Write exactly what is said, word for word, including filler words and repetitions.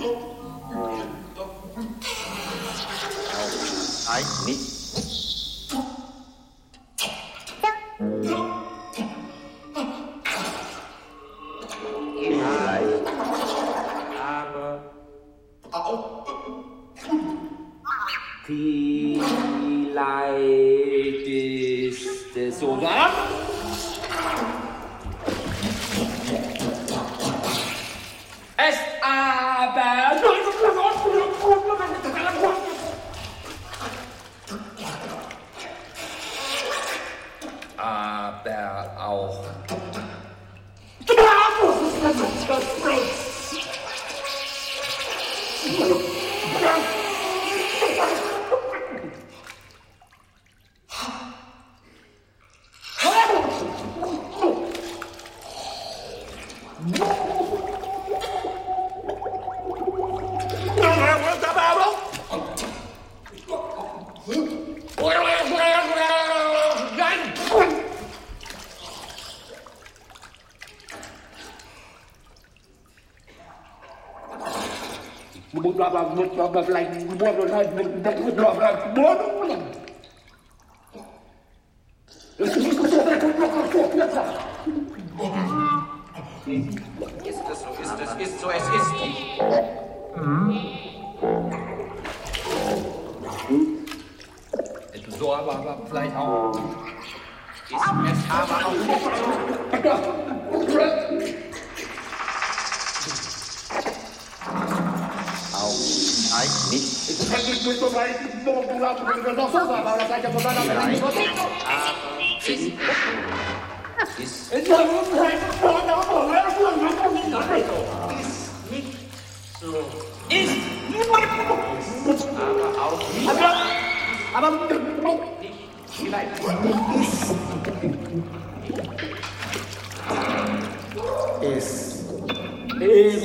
Nein, nicht. Vielleicht, aber vielleicht ist es sogar. Es aber. Aber auch. Ist es so, ist es, ist so, es ist. So, aber, aber vielleicht auch. Ist es aber auch nicht so. Auch nein, nicht. Vielleicht, ist, ist, ist nicht so. Ist aber auch nicht. Aber, aber nicht. Vielleicht. Ist. Ist.